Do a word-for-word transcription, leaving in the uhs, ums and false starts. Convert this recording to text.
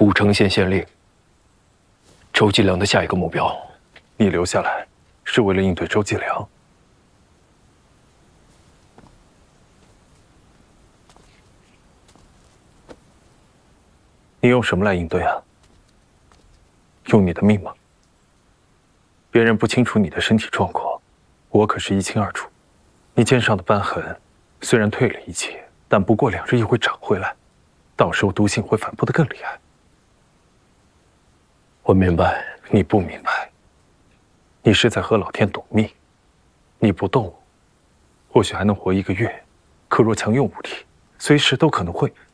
武城县县令周继良的下一个目标。 你留下来是为了应对周继良。你用什么来应对啊？用你的命吗？别人不清楚你的身体状况，我可是一清二楚。你肩上的瘢痕虽然退了一些，但不过两日又会长回来，到时候毒性会反扑得更厉害。 我明白。 你不明白，你是在和老天赌命。你不动，或许还能活一个月，可若强用无力，随时都可能会